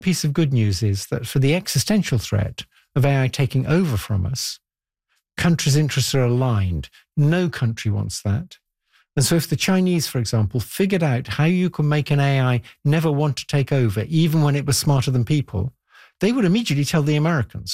piece of good news is that for the existential threat of AI taking over from us, countries' interests are aligned. No country wants that. And so if the Chinese, for example, figured out how you can make an AI never want to take over, even when it was smarter than people, they would immediately tell the Americans.